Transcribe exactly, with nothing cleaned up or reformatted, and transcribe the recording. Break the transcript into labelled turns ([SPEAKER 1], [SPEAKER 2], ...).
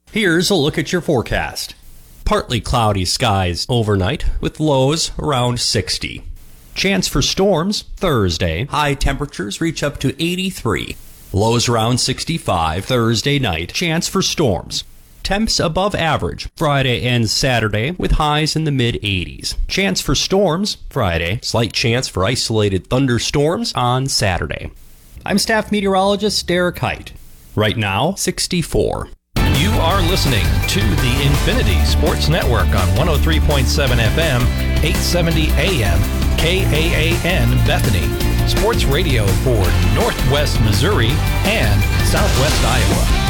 [SPEAKER 1] Here's a look at your forecast. Partly cloudy skies overnight with lows around sixty. Chance for storms Thursday. High temperatures reach up to eighty-three. Lows around sixty-five Thursday night. Chance for storms. Temps above average Friday and Saturday with highs in the mid eighties. Chance for storms Friday. Slight chance for isolated thunderstorms on Saturday. I'm staff meteorologist Derek Height. Right now, sixty-four.
[SPEAKER 2] You are listening to the Infinity Sports Network on one oh three point seven F M, eight seventy A M, K A A N Bethany. Sports radio for Northwest Missouri and Southwest Iowa.